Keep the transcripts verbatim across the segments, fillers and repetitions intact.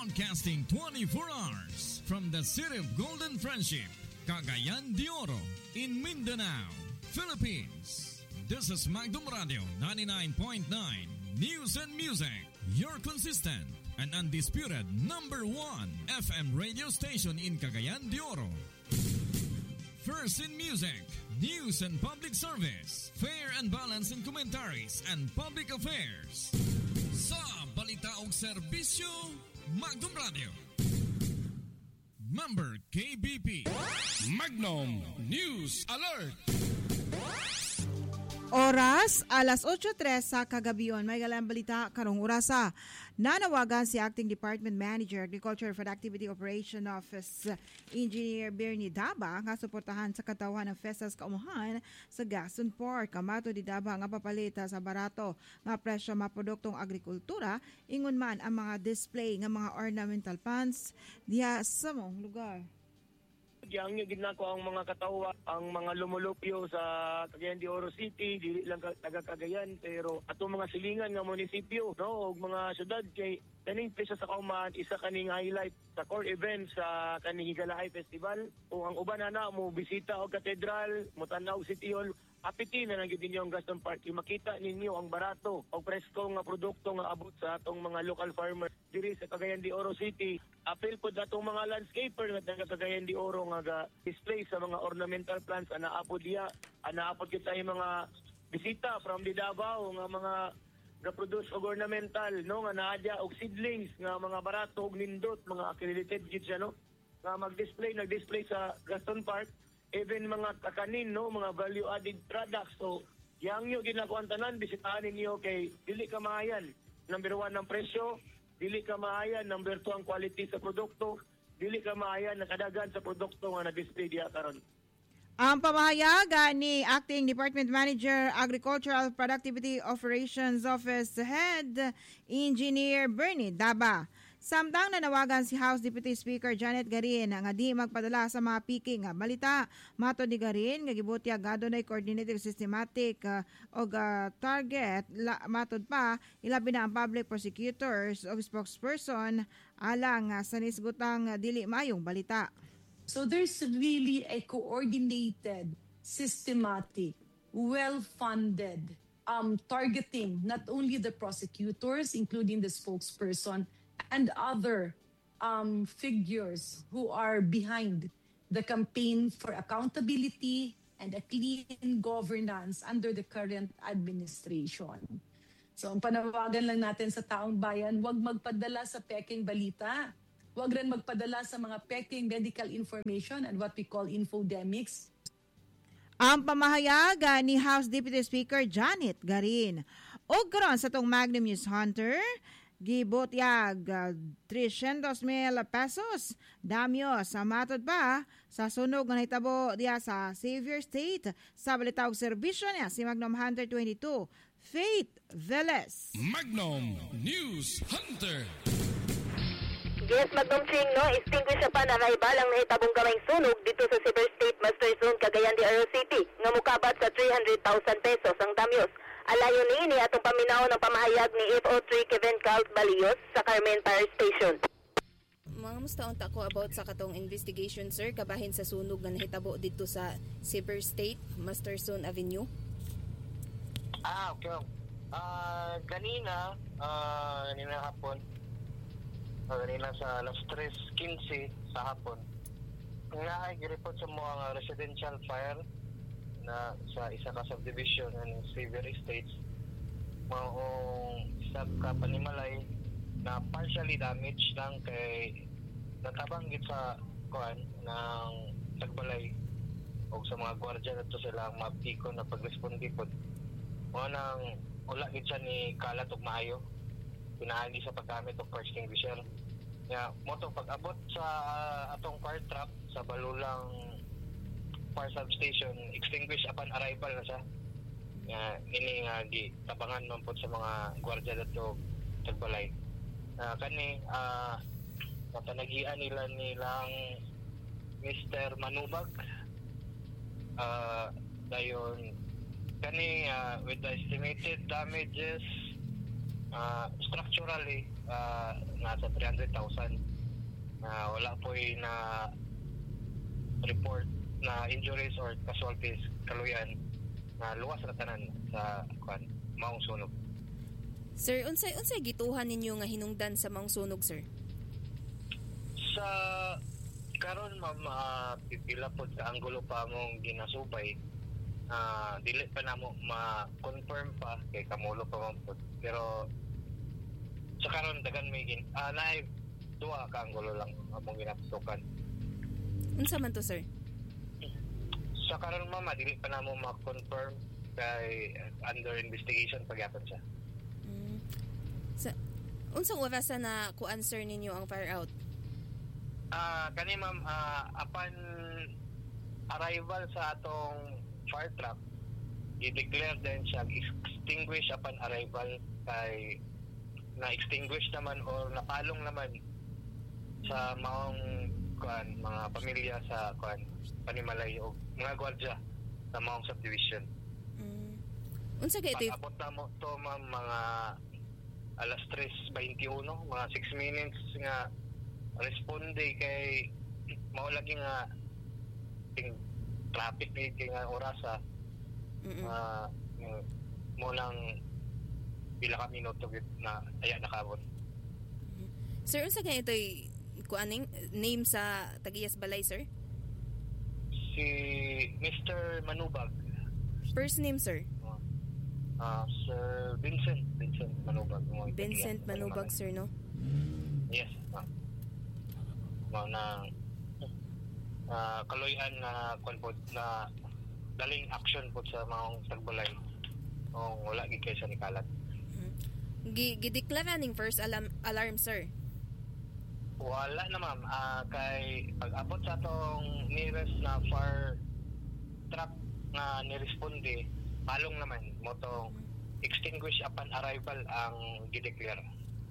Broadcasting twenty-four hours from the city of Golden Friendship, Cagayan de Oro, in Mindanao, Philippines. This is Magdum Radio ninety-nine point nine News and Music, your consistent and undisputed number one F M radio station in Cagayan de Oro. First in music, news and public service, fair and balanced in commentaries and public affairs. Sa balita og serbisyo, Magdum Radio. Member K B P. Magnum News Alert. Oras, alas eight oh three sa kagabiyon. May galang balita karong orasa. Nanawagan si Acting Department Manager, Agriculture Productivity Operation Office, Engineer Bernie Daba, nga suportahan sa katawan ng Festas Kaumahan sa Gaston Park. Kamato di Daba nga papalita sa barato nga presyo mga produktong agrikultura, ingon man ang mga display nga mga ornamental plants diha sa mong lugar. Yang yung ginako ang mga katawa, ang mga lumulupyo sa Cagayan de Oro City, dili lang taga Cagayan, pero atong mga silingan nga munisipyo, no, og mga syudad kay kaning pesa sa Kaumahan, isa kaning highlight sa core event sa kaning Higalahay Festival. O ang uban na mo bisita og katedral, mutanaw City Hall, apiti na lang din yung Gaston Park. Yung makita ninyo ang barato o presko nga produkto nga abot sa atong mga local farmers diri sa Cagayan de Oro City. Apil po datong mga landscaper nga taga Cagayan de Oro nga display sa mga ornamental plants ana apod diya, ana apod kita yung mga bisita from the Davao nga mga ga-produce og ornamental, no, nga naadya og seedlings nga mga barato og nindot, mga accredited gid siya, no, nga mag-display nag-display sa Gaston Park. Even mga kakanin, no, mga value-added products. So, yang nyo ginagawa tanan, bisitahan ninyo kay dili ka maayan. Number one ang presyo, dili ka maayan. Number two ang quality sa produkto, dili ka maayan nakadagan sa produkto nga na-display diya karon. Ang pamahayagan ni Acting Department Manager, Agricultural Productivity Operations Office Head, Engineer Bernie Daba. Samtang nanawagan si House Deputy Speaker Janet Garin nga di magpadala sa mga piking nga balita. Mato ni Garin nga gibutya gado na coordinated systematic uh, og uh, target la, matod pa ilabi na ang public prosecutors o spokesperson alang uh, sa nisgutang uh, dili mayong balita. So there's really a coordinated, systematic, well-funded um, targeting not only the prosecutors, including the spokesperson, and other um, figures who are behind the campaign for accountability and a clean governance under the current administration. So ang panawagan lang natin sa taong bayan, huwag magpadala sa peking balita. Huwag rin magpadala sa mga peking medical information and what we call infodemics. Ang pamahayagan ni House Deputy Speaker Janet Garin. O karon sa tong Magnum News Hunter, gibotyag uh, three hundred mil pesos damyo sa matod pa sa sunog nga nahitabo diya sa Xavier State. Sa balita og serbisyo niya si Magnum Hunter twenty-two, Faith Velez. Magnum News Hunter. Yes, Magnum Ching, no, extinguish pa na naibalang nahitabong kamay sunog dito sa Xavier State Master Zone, Cagayan de Oro City, nga mukabat sa three hundred thousand pesos ang damyos. Alayo ni ini atong paminaw ng pamahayag ni F O three Kevin Calt Balios sa Carmen Fire Station. Mga musta unta ko about sa katong investigation, sir, kabahin sa sunog nga nahitabo dito sa Xavier State Masterson Avenue. Ah, okay. Ah, uh, kanina, ah, uh, kanina hapon, uh, kanina sa alas tres fifteen sa hapon, nga i-report sa mga residential fire na sa isa ka subdivision ng Xavier Estates, maong sa Kapanimalay na partially damaged lang kay natabanggit sa kuan ng Tagbalay o sa mga gwardiya na to sila ang mapiko na pag-respondi po. Mga nang ula gid siya ni kalat og maayo, pinaagi sa paggamit og fire extinguisher. Ya, mo to pag-abot sa uh, atong fire truck sa balulang fire substation, extinguish upon arrival na siya. Nga, ini nga gi tabangan man po sa mga gwardiya dito Tagbalay. Uh, kani uh, napanagian nila nilang Mister Manubag. Uh, dayon kani uh, with the estimated damages uh, structurally uh, nasa three hundred thousand na wala po na report na injuries or casualties kaluyan na luwas na tanan sa kwan maong sunog. Sir, unsay unsay gituhan ninyo nga hinungdan sa maong sunog, sir? Sa karon ma'am, uh, pipila po sa anggulo pa mong ginasubay. Uh, dili pa namo ma-confirm pa kay kamulo pa man po. Pero sa karon dagan may gin uh, na duha ka anggulo lang among ginaptukan. Unsa man to, sir? Sa karon mama dili pa namo ma-confirm kay uh, under investigation pagyapon siya. Mm. Sa unsang oras na ku-answer ninyo ang fire out? Ah, uh, kani ma'am, uh, upon arrival sa atong fire truck, i-declare din siya extinguish upon arrival kay na-extinguish naman or napalong naman sa maong kuan mga pamilya sa kuan Panimalay o mga gwardiya sa maong subdivision. Mm. Unsa kay ito? Pag-abot na mo to ma'am mga alas tres twenty-one, mga six minutes nga responde kay mao lagi nga ting traffic ni kay nga orasa. Uh, mo lang pila ka minuto na aya nakabot. Mm-hmm. Sir, unsa kay ito kuaning name sa Tagiyas Balay, sir? Si Mister Manubag. First name, sir? Uh, Sir Vincent Vincent Manubag. Vincent Manubag, sir, no? Yes. Uh, mo na uh, kaloyan na kon po na daling action po sa maong Tagbalay o wala gid kay sa nikalat. Mm-hmm. Gideklara ning first alarm, alarm, sir? Wala na ma'am. Uh, kay pag-abot sa atong nearest na fire truck nga niresponde, palong naman mo tong extinguish upon arrival ang gideklara.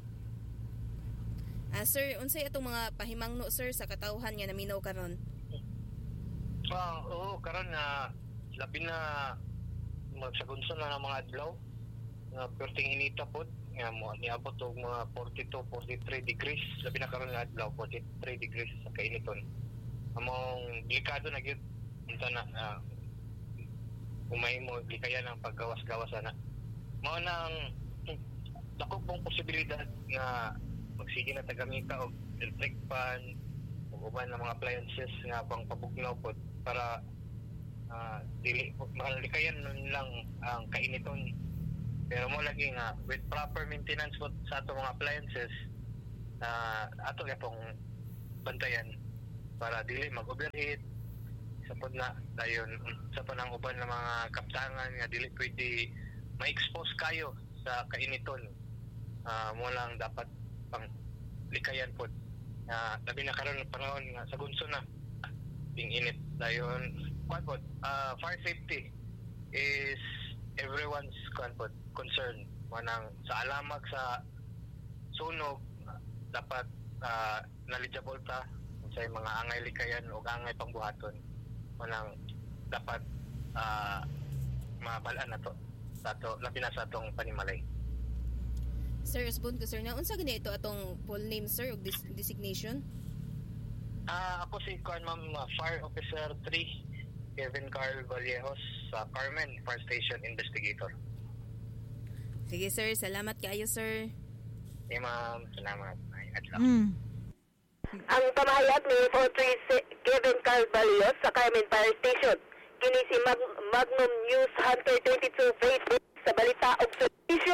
Ah, sir, unsay atong mga pahimangno, sir, sa katawhan nga naminaw karon? Ah, oo, karon na labi na magsagunson na ng mga adlaw nga perting inita pod nga mo niabot og mga forty-two forty-three degrees, labi na karon nga adlaw forty-three degrees sa kainiton. Among delikado na gyud unta na uh, umay mo likayan ang paggawas-gawas ana. Mao nang dako pong posibilidad nga magsige na tagamita og electric fan ug uban ng mga appliances nga pang pabugnaw pod para uh, dili malikayan lang ang kainiton. Pero mo lagi nga with proper maintenance pod sa ato mga appliances uh, ato gyapong bantayan para dili mag-overheat sa pod na dayon sa panang uban ng mga kaptangan nga dili pwede ma-expose kayo sa kainiton. Uh, mo lang dapat pang likayan po na uh, labi na karon ng panahon nga sa gunso na ting init dayon kwan po uh, fire safety is everyone's kwan po concern manang sa alamag sa sunog dapat uh, knowledgeable ta sa mga angay likayan o angay pangbuhaton manang dapat uh, mabalaan na to sa to labi na sa atong Panimalay. Sir, respond ko, sir, na unsa gani ito atong full name, sir, o dis- designation? Ah, uh, ako si Kwan Ma'am uh, Fire Officer three, Kevin Carl Vallejos sa uh, Carmen Fire Station Investigator. Sige, sir, salamat kayo, sir. Hey, ma'am, salamat. Ay, adlaw. Mm. Ang pamahayag ni four three Kevin Carl Vallejos sa Carmen Fire Station. Kini si Mag- Magnum News Hunter twenty-two Facebook sa balita og serbisyo.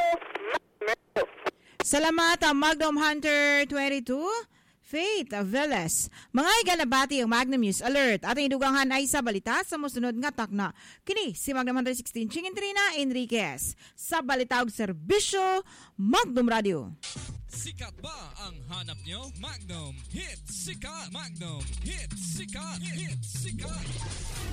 Salamat ang Magnum Hunter twenty-two, Faith Velez. Mga iganabati ang Magnum News Alert. Ating idugangan ay sa balita sa musunod nga takna. Kini si Magnum Hunter sixteen, Chingin Trina Enriquez. Sa balita og serbisyo, Magnum Radio. Sikat ba ang hanap nyo? Magnum Hit Sikat! Magnum Hit Sikat! Hit Sikat!